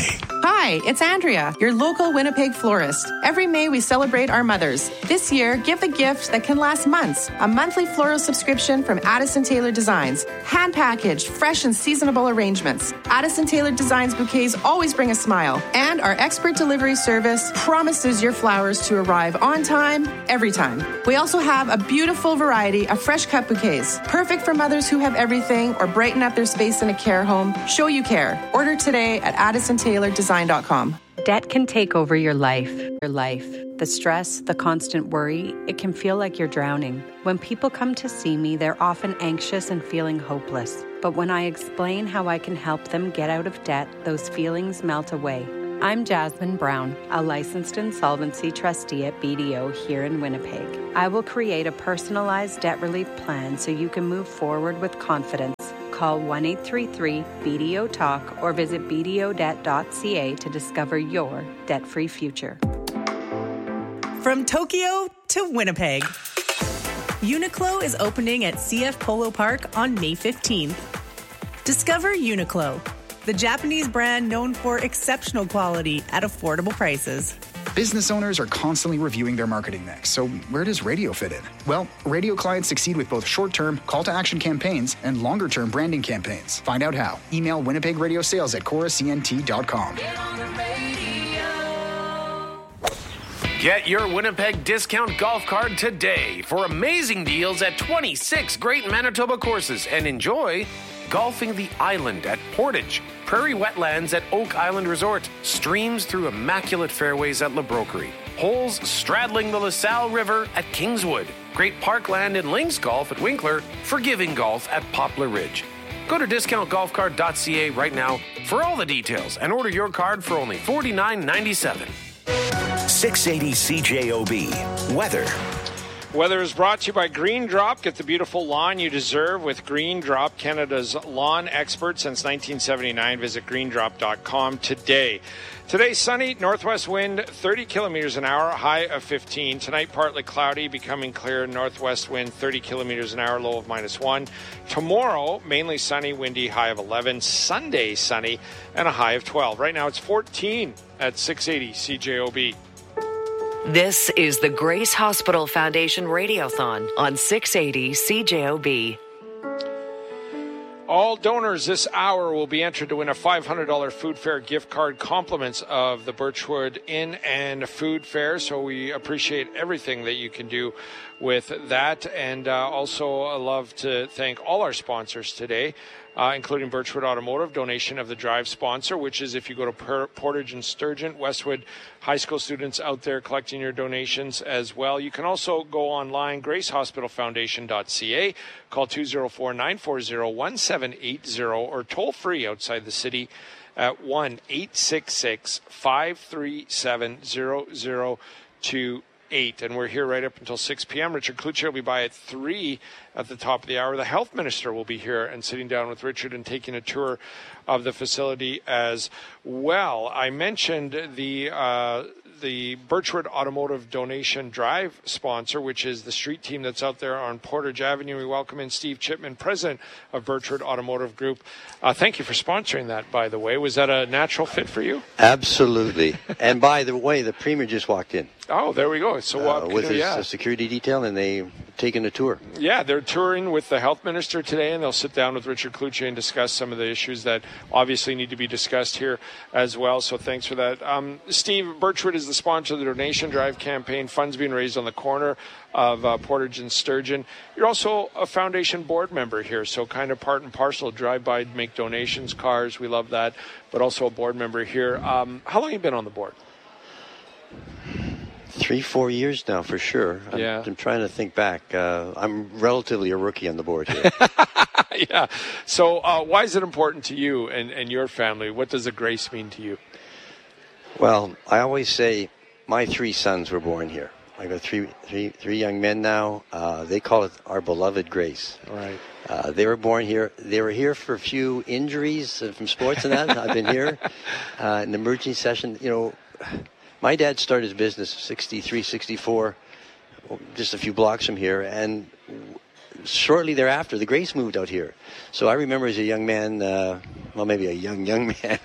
today. Hi, it's Andrea, your local Winnipeg florist. Every May we celebrate our mothers. This year, give the gift that can last months. A monthly floral subscription from Addison Taylor Designs. Hand packaged, fresh and seasonable arrangements. Addison Taylor Designs bouquets always bring a smile. And our expert delivery service promises your flowers to arrive on time, every time. We also have a beautiful variety of fresh cut bouquets. Perfect for mothers who have everything or brighten up their space in a care home. Show you care. Order today at addison taylor design dot com. Debt can take over your life. Your life. The stress, the constant worry, it can feel like you're drowning. When people come to see me, they're often anxious and feeling hopeless. But when I explain how I can help them get out of debt, those feelings melt away. I'm Jasmine Brown, a licensed insolvency trustee at B D O here in Winnipeg. I will create a personalized debt relief plan so you can move forward with confidence. Call one eight three three B D O talk or visit b d o debt dot c a to discover your debt-free future. From Tokyo to Winnipeg, Uniqlo is opening at C F Polo Park on May fifteenth. Discover Uniqlo, the Japanese brand known for exceptional quality at affordable prices. Business owners are constantly reviewing their marketing mix, so where does radio fit in? Well, radio clients succeed with both short-term call-to-action campaigns and longer-term branding campaigns. Find out how. Email Winnipeg Radio Sales at cora c n t dot com. Get your Winnipeg discount golf card today for amazing deals at twenty-six great Manitoba courses and enjoy golfing the island at Portage, prairie wetlands at Oak Island Resort, streams through immaculate fairways at La Broquerie, holes straddling the LaSalle River at Kingswood, great parkland and links golf at Winkler, forgiving golf at Poplar Ridge. Go to discount golf card dot c a right now for all the details and order your card for only forty-nine ninety-seven. six eighty C J O B. Weather. Weather is brought to you by Green Drop. Get the beautiful lawn you deserve with Green Drop, Canada's lawn expert since nineteen seventy-nine. Visit green drop dot com today. Today, sunny, northwest wind, thirty kilometers an hour, high of fifteen. Tonight, partly cloudy, becoming clear, northwest wind, thirty kilometers an hour, low of minus one. Tomorrow, mainly sunny, windy, high of eleven. Sunday, sunny, and a high of twelve. Right now, it's fourteen at six eighty C J O B. This is the Grace Hospital Foundation Radiothon on six eighty C J O B. All donors this hour will be entered to win a five hundred dollars food fair gift card, compliments of the Birchwood Inn and Food Fair. So we appreciate everything that you can do with that. And uh, also I love to thank all our sponsors today, uh, including Birchwood Automotive, donation of the drive sponsor, which is if you go to per- Portage and Sturgeon, Westwood high school students out there collecting your donations as well. You can also go online, grace hospital foundation dot c a, call two oh four, nine four zero, one seven eight zero, or toll free outside the city at one eight six six, five three seven, zero zero two eight. And we're here right up until six p.m. Richard Klucher will be by at three at the top of the hour. The health minister will be here and sitting down with Richard and taking a tour of the facility as well. I mentioned the uh, the Birchwood Automotive Donation Drive sponsor, which is the street team that's out there on Portage Avenue. We welcome in Steve Chipman, president of Birchwood Automotive Group. Uh, thank you for sponsoring that, by the way. Was that a natural fit for you? Absolutely. And by the way, the Premier just walked in. Oh, there we go. So uh, with his yeah. uh, security detail, and they taken a tour. Yeah, they're touring with the health minister today, and they'll sit down with Richard Klucher and discuss some of the issues that obviously need to be discussed here as well. So thanks for that. Um, Steve, Birchwood is the sponsor of the donation drive campaign. Funds being raised on the corner of uh, Portage and Sturgeon. You're also a foundation board member here, so kind of part and parcel. Drive by, make donations, cars. We love that. But also a board member here. Um, how long have you been on the board? Three, four years now, for sure. I'm, yeah. I'm trying to think back. Uh, I'm relatively a rookie on the board here. yeah. So uh, why is it important to you and, and your family? What does a Grace mean to you? Well, I always say my three sons were born here. I got three, three, three young men now. Uh, they call it our beloved Grace. Right. Uh, they were born here. They were here for a few injuries from sports and that. I've been here uh, in the emergency session. You know, my dad started his business sixty-three, sixty-four, just a few blocks from here, and shortly thereafter, the Grace moved out here. So I remember as a young man, uh, well, maybe a young, young man,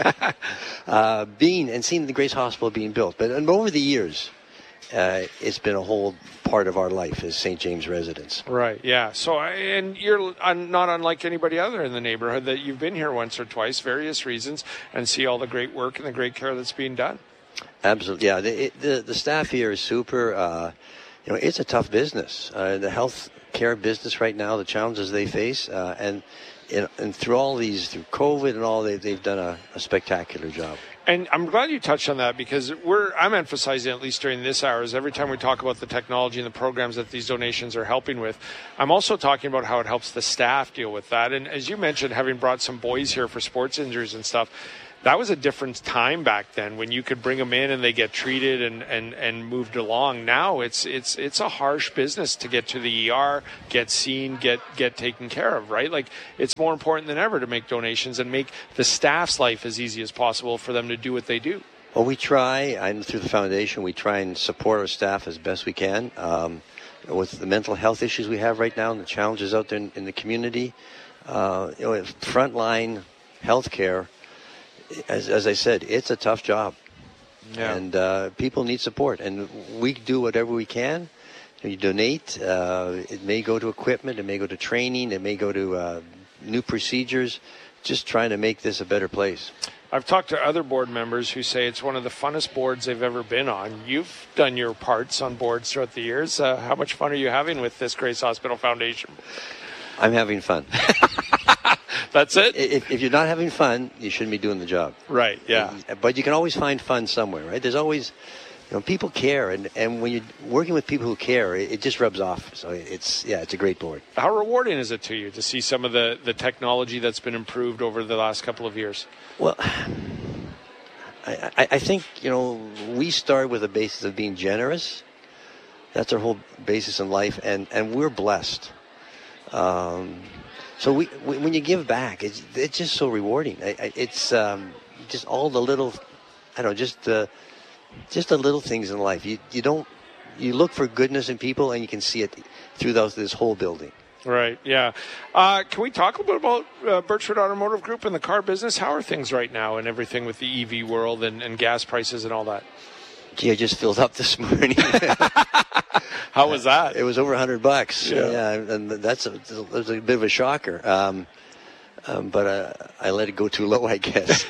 uh, being and seeing the Grace Hospital being built. But and over the years, uh, it's been a whole part of our life as Saint James residents. Right, yeah. So, and you're not unlike anybody other in the neighborhood that you've been here once or twice, various reasons, and see all the great work and the great care that's being done. Absolutely, yeah. The the, the staff here is super. Uh, you know, it's a tough business. Uh, the health care business right now, the challenges they face, uh, and, and and through all these, through COVID and all, they, they've done a, a spectacular job. And I'm glad you touched on that because we're I'm emphasizing, at least during this hour, is every time we talk about the technology and the programs that these donations are helping with, I'm also talking about how it helps the staff deal with that. And as you mentioned, having brought some boys here for sports injuries and stuff, that was a different time back then when you could bring them in and they get treated and, and, and moved along. Now it's it's it's a harsh business to get to the E R, get seen, get get taken care of, right? Like, it's more important than ever to make donations and make the staff's life as easy as possible for them to do what they do. Well, we try, and through the foundation, we try and support our staff as best we can. Um, with the mental health issues we have right now and the challenges out there in, in the community, uh, you know, frontline healthcare, As, as I said, it's a tough job, yeah. and uh, people need support. And we do whatever we can. You donate. Uh, it may go to equipment. It may go to training. It may go to uh, new procedures. Just trying to make this a better place. I've talked to other board members who say it's one of the funnest boards they've ever been on. You've done your parts on boards throughout the years. Uh, how much fun are you having with this Grace Hospital Foundation? I'm having fun. That's it? If, if you're not having fun, you shouldn't be doing the job. Right, yeah. But you can always find fun somewhere, right? There's always, you know, people care. And, and when you're working with people who care, it, it just rubs off. So it's, yeah, it's a great board. How rewarding is it to you to see some of the, the technology that's been improved over the last couple of years? Well, I, I, I think, you know, we start with a basis of being generous. That's our whole basis in life. And, and we're blessed. Um... So we, we, when you give back, it's, it's just so rewarding. I, I, it's um, just all the little, I don't know, just uh, just the little things in life. You you don't you look for goodness in people, and you can see it through those, this whole building. Right. Yeah. Uh, can we talk a little bit about uh, Birchwood Automotive Group and the car business? How are things right now and everything with the E V world and, and gas prices and all that? Gee, I just filled up this morning. How was that? It was over a hundred bucks. Yeah. yeah, and that's a, that's a bit of a shocker. Um, um, but uh, I let it go too low, I guess.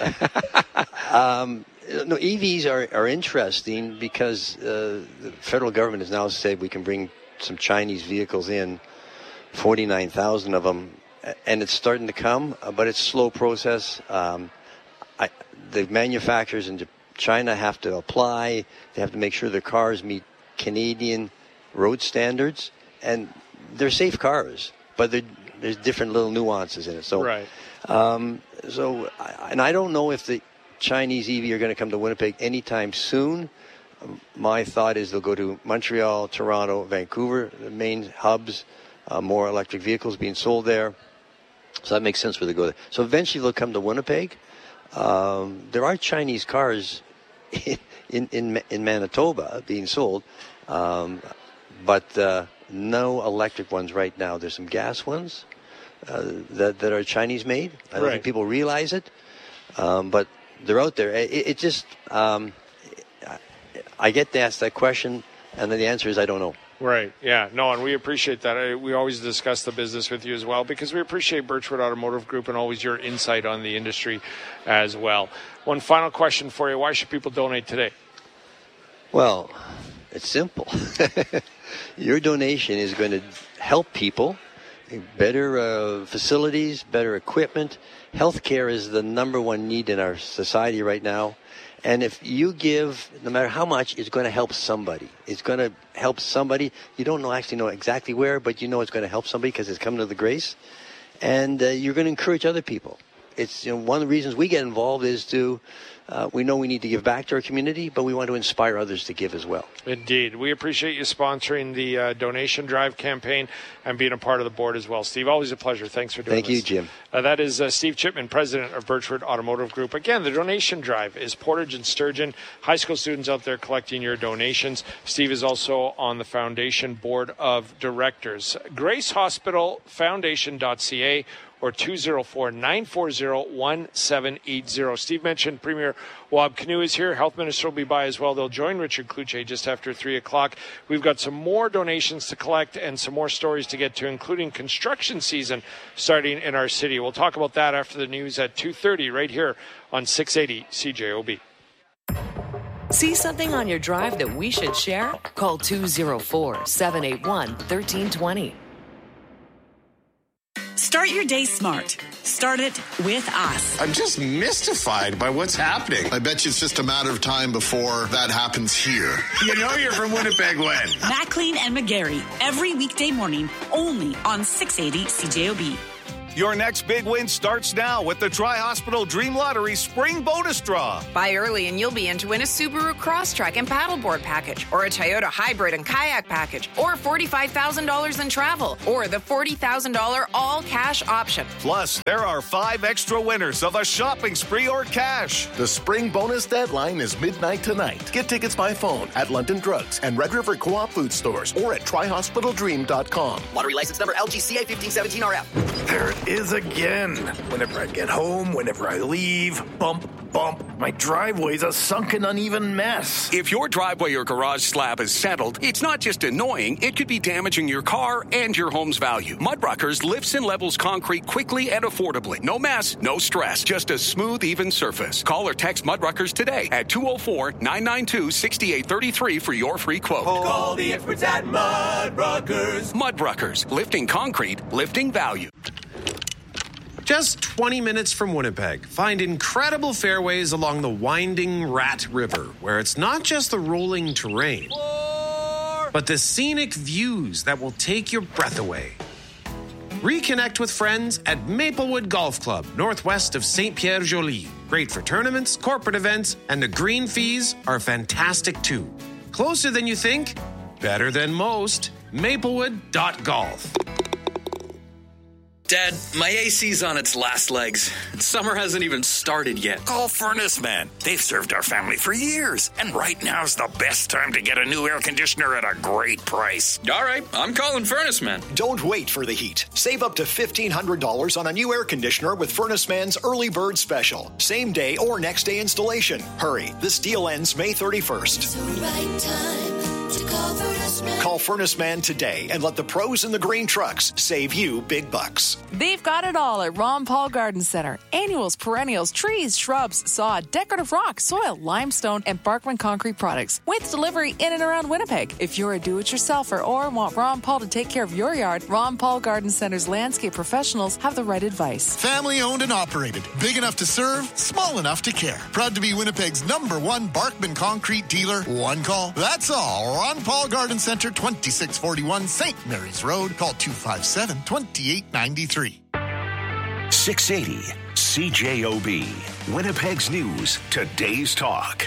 um, no, E Vs are, are interesting because uh, the federal government has now said we can bring some Chinese vehicles in, forty-nine thousand of them, and it's starting to come, but it's a slow process. Um, I, the manufacturers in China have to apply. They have to make sure their cars meet Canadian road standards, and they're safe cars, but there's different little nuances in it. So, right. Um, so, and I don't know if the Chinese E V are going to come to Winnipeg anytime soon. Um, my thought is they'll go to Montreal, Toronto, Vancouver, the main hubs. Uh, more electric vehicles being sold there, so that makes sense for them to go there. So eventually they'll come to Winnipeg. Um, there are Chinese cars in in, in, in Manitoba being sold. Um, but uh, no electric ones right now. There's some gas ones uh, that that are Chinese made. I don't right. think people realize it, um, but they're out there. It, it just um, I get asked that question, and then the answer is I don't know. Right. Yeah. No, and we appreciate that. I, we always discuss the business with you as well because we appreciate Birchwood Automotive Group and always your insight on the industry as well. One final question for you: why should people donate today? Well, it's simple. Your donation is going to help people, better uh, facilities, better equipment. Healthcare is the number one need in our society right now. And if you give, no matter how much, it's going to help somebody. It's going to help somebody. You don't know actually know exactly where, but you know it's going to help somebody because it's coming to the Grace. And uh, you're going to encourage other people. It's, you know, one of the reasons we get involved is to, uh, we know we need to give back to our community, but we want to inspire others to give as well. Indeed. We appreciate you sponsoring the uh, donation drive campaign and being a part of the board as well. Steve, always a pleasure. Thanks for doing Thank this. you, Jim. Uh, that is uh, Steve Chipman, president of Birchwood Automotive Group. Again, the donation drive is Portage and Sturgeon. High school students out there collecting your donations. Steve is also on the foundation board of directors. Grace Hospital Foundation dot C A, or two oh four, nine four oh, one seven eight zero. Steve mentioned Premier Wab Kinew is here. Health Minister will be by as well. They'll join Richard Cloutier just after three o'clock. We've got some more donations to collect and some more stories to get to, including construction season starting in our city. We'll talk about that after the news at two thirty right here on six eighty C J O B. See something on your drive that we should share? Call two oh four, seven eight one, one three two zero. Start your day smart. Start it with us. I'm just mystified by what's happening. I bet you it's just a matter of time before that happens here. You know you're from Winnipeg when? McLean and McGarry, every weekday morning, only on six eighty C J O B. Your next big win starts now with the Tri-Hospital Dream Lottery Spring Bonus Draw. Buy early and you'll be in to win a Subaru Crosstrek and paddleboard package, or a Toyota Hybrid and kayak package, or forty-five thousand dollars in travel, or the forty thousand dollars all-cash option. Plus, there are five extra winners of a shopping spree or cash. The spring bonus deadline is midnight tonight. Get tickets by phone at London Drugs and Red River Co-op food stores or at tri hospital dream dot com. Lottery license number L G C A fifteen seventeen R F. There it is again. Whenever I get home, whenever I leave, bump, bump. My driveway's a sunken, uneven mess. If your driveway or garage slab is settled, it's not just annoying, it could be damaging your car and your home's value. Mudruckers lifts and levels concrete quickly and affordably. No mess, no stress, just a smooth, even surface. Call or text Mudruckers today at two oh four, nine nine two, six eight three three for your free quote. Call the experts at Mudruckers. Mudruckers, lifting concrete, lifting value. Just twenty minutes from Winnipeg, find incredible fairways along the winding Rat River, where it's not just the rolling terrain, but the scenic views that will take your breath away. Reconnect with friends at Maplewood Golf Club, northwest of Saint Pierre Joly. Great for tournaments, corporate events, and the green fees are fantastic too. Closer than you think, better than most. Maplewood dot golf. Dad, my A C's on its last legs. Summer hasn't even started yet. Call Furnace Man. They've served our family for years. And right now's the best time to get a new air conditioner at a great price. All right, I'm calling Furnace Man. Don't wait for the heat. Save up to fifteen hundred dollars on a new air conditioner with Furnace Man's Early Bird Special. Same day or next day installation. Hurry, this deal ends May thirty-first. It's the right time to call Furnace Man. Call Furnace Man today and let the pros in the green trucks save you big bucks. They've got it all at Ron Paul Garden Center. Annuals, perennials, trees, shrubs, sod, decorative rock, soil, limestone, and Barkman concrete products. With delivery in and around Winnipeg. If you're a do-it-yourselfer or want Ron Paul to take care of your yard, Ron Paul Garden Center's landscape professionals have the right advice. Family owned and operated. Big enough to serve, small enough to care. Proud to be Winnipeg's number one Barkman concrete dealer. One call. That's all. Ron Paul Garden Center, twenty-six forty-one Saint Mary's Road. Call two five seven, two eight nine three. six eighty C J O B. Winnipeg's News. Today's Talk.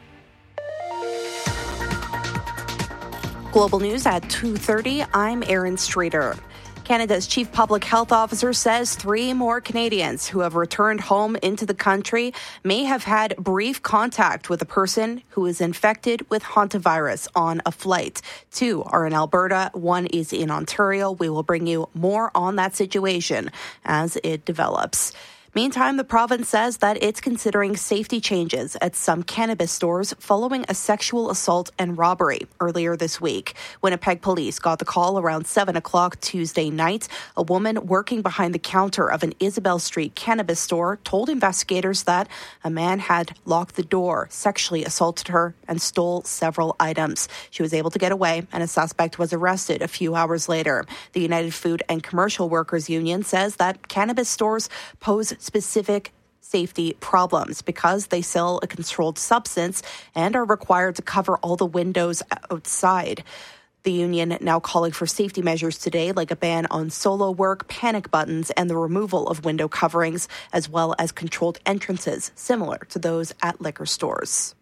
Global News at two thirty. I'm Erin Streeter. Canada's Chief Public Health Officer says three more Canadians who have returned home into the country may have had brief contact with a person who is infected with hantavirus on a flight. Two are in Alberta, one is in Ontario. We will bring you more on that situation as it develops. Meantime, the province says that it's considering safety changes at some cannabis stores following a sexual assault and robbery earlier this week. Winnipeg police got the call around seven o'clock Tuesday night. A woman working behind the counter of an Isabel Street cannabis store told investigators that a man had locked the door, sexually assaulted her, and stole several items. She was able to get away, and a suspect was arrested a few hours later. The United Food and Commercial Workers Union says that cannabis stores pose specific safety problems because they sell a controlled substance and are required to cover all the windows outside. The union now calling for safety measures today, like a ban on solo work, panic buttons, and the removal of window coverings, as well as controlled entrances similar to those at liquor stores.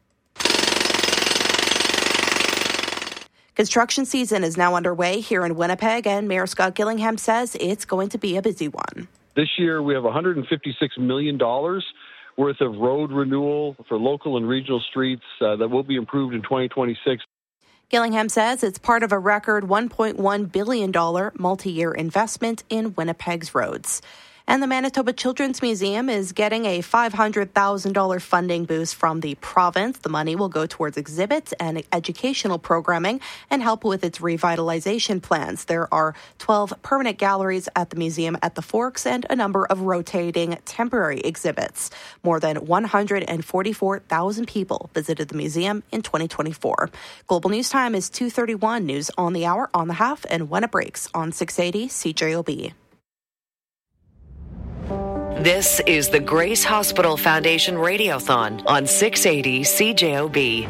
Construction season is now underway here in Winnipeg, and Mayor Scott Gillingham says it's going to be a busy one. This year, we have one hundred fifty-six million dollars worth of road renewal for local and regional streets uh, that will be improved in twenty twenty-six. Gillingham says it's part of a record one point one billion dollars multi-year investment in Winnipeg's roads. And the Manitoba Children's Museum is getting a five hundred thousand dollars funding boost from the province. The money will go towards exhibits and educational programming and help with its revitalization plans. There are twelve permanent galleries at the museum at the Forks and a number of rotating temporary exhibits. More than one hundred forty-four thousand people visited the museum in twenty twenty-four. Global News Time is two thirty-one. News on the hour, on the half, and when it breaks on six eighty C J O B. This is the Grace Hospital Foundation Radiothon on six eighty C J O B.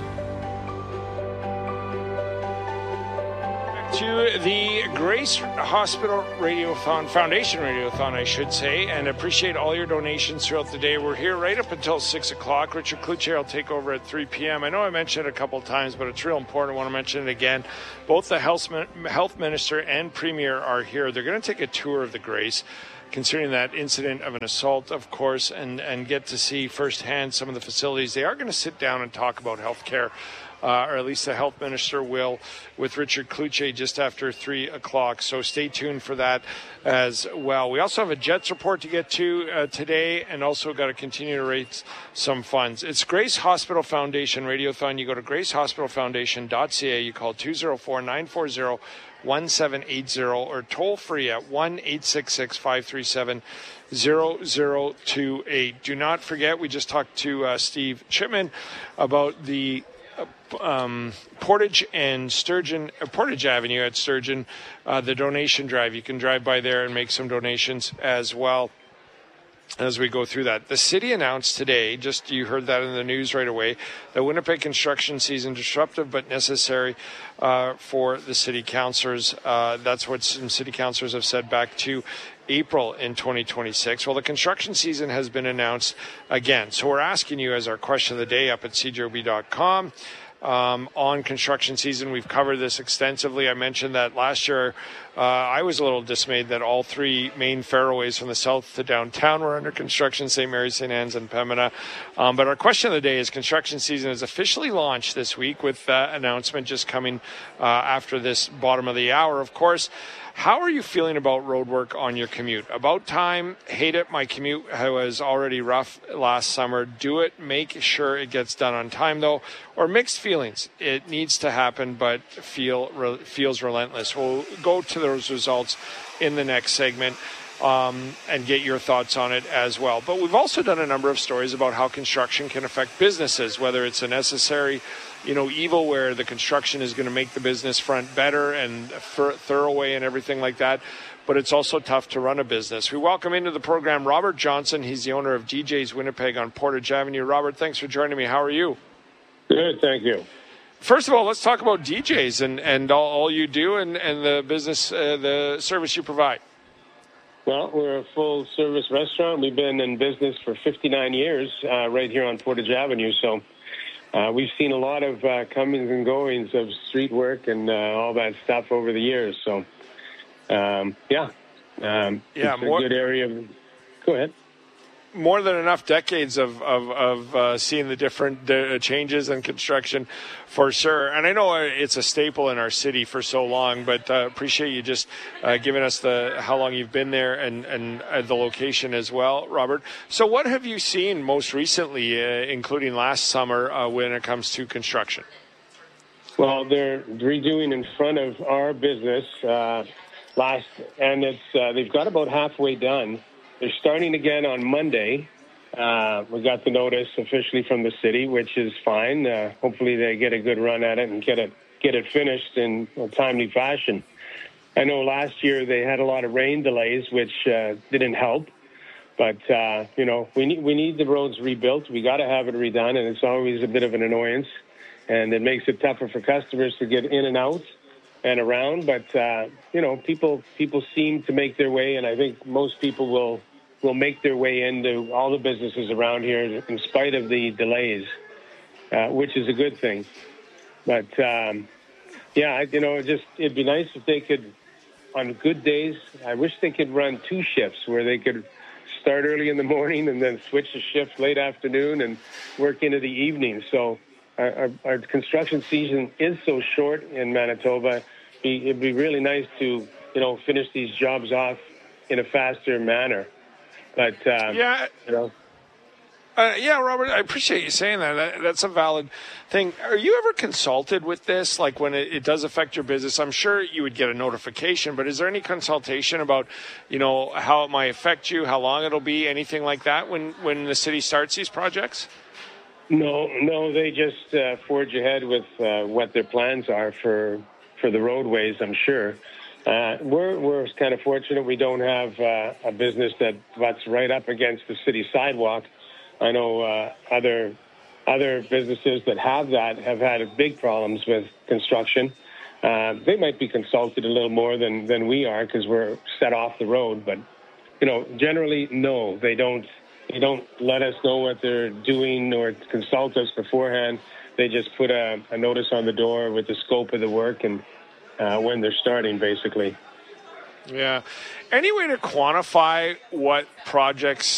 To the Grace Hospital Radiothon, Foundation Radiothon, I should say, and appreciate all your donations throughout the day. We're here right up until six o'clock. Richard Cloutier will take over at three p.m. I know I mentioned it a couple of times, but it's real important. I want to mention it again. Both the health, health Minister and Premier are here. They're going to take a tour of the Grace, considering that incident of an assault, of course, and, and get to see firsthand some of the facilities. They are going to sit down and talk about health care. Uh, or at least the health minister will, with Richard Cloutier just after three o'clock. So stay tuned for that as well. We also have a Jets report to get to uh, today, and also got to continue to raise some funds. It's Grace Hospital Foundation Radiothon. You go to grace hospital foundation dot c a. You call two oh four, nine four zero, one seven eight zero or toll free at one eight six six, five three seven, zero zero two eight. Do not forget, we just talked to uh, Steve Chipman about the Um, Portage and Sturgeon, uh, Portage Avenue at Sturgeon, uh, the donation drive. You can drive by there and make some donations as well as we go through that. The city announced today, just you heard that in the news right away, the Winnipeg construction season disruptive but necessary uh, for the city councillors. Uh, that's what some city councillors have said back to April in twenty twenty-six. Well, the construction season has been announced again. So we're asking you as our question of the day up at c j o b dot com. Um, on construction season, we've covered this extensively. I mentioned that last year uh, I was a little dismayed that all three main fairways from the south to downtown were under construction, Saint Mary's, Saint Anne's, and Pembina. Um, but our question of the day is construction season is officially launched this week, with that announcement just coming uh, after this bottom of the hour, of course. How are you feeling about road work on your commute? About time, hate it. My commute was already rough last summer. Do it. Make sure it gets done on time, though. Or mixed feelings. It needs to happen, but feel re, feels relentless. We'll go to those results in the next segment um, and get your thoughts on it as well. But we've also done a number of stories about how construction can affect businesses, whether it's a necessary you know, evil where the construction is going to make the business front better and th- thoroughway and everything like that. But it's also tough to run a business. We welcome into the program Robert Johnson. He's the owner of D J's Winnipeg on Portage Avenue. Robert, thanks for joining me. How are you? Good, thank you. First of all, let's talk about D J's and, and all, all you do and, and the business, uh, the service you provide. Well, we're a full-service restaurant. We've been in business for fifty-nine years uh, right here on Portage Avenue, so Uh, we've seen a lot of uh, comings and goings of street work and uh, all that stuff over the years. So, um, yeah, um, yeah, it's more, a good area. Of, go ahead. More than enough decades of of, of uh, seeing the different uh, changes in construction, for sure. And I know it's a staple in our city for so long, but uh, appreciate you just uh, giving us the how long you've been there and and uh, the location as well, Robert. So, what have you seen most recently, uh, including last summer, uh, when it comes to construction? Well, they're redoing in front of our business uh, last, and it's uh, they've got about halfway done. They're starting again on Monday. Uh, we got the notice officially from the city, which is fine. Uh, hopefully they get a good run at it and get it get it finished in a timely fashion. I know last year they had a lot of rain delays, which uh, didn't help. But, uh, you know, we need, we need the roads rebuilt. We got to have it redone, and it's always a bit of an annoyance. And it makes it tougher for customers to get in and out and around. But, uh, you know, people people seem to make their way, and I think most people will will make their way into all the businesses around here in spite of the delays, uh, which is a good thing. But, um, yeah, you know, just it'd be nice if they could, on good days, I wish they could run two shifts where they could start early in the morning and then switch to shift late afternoon and work into the evening. So our, our, our construction season is so short in Manitoba. It'd be really nice to, you know, finish these jobs off in a faster manner. But uh, yeah, you know. Uh, yeah, Robert, I appreciate you saying that. that. That's a valid thing. Are you ever consulted with this, like when it, it does affect your business? I'm sure you would get a notification, but is there any consultation about, you know, how it might affect you, how long it'll be, anything like that when, when the city starts these projects? No, no, they just uh, forge ahead with uh, what their plans are for for the roadways, I'm sure. Uh, we're we're kind of fortunate we don't have uh, a business that butts right up against the city sidewalk. I know uh, other other businesses that have that have had big problems with construction. Uh, they might be consulted a little more than, than we are because we're set off the road. But, you know, generally, no, they don't. They don't let us know what they're doing or consult us beforehand. They just put a, a notice on the door with the scope of the work and uh, when they're starting, basically. Yeah. Any way to quantify what projects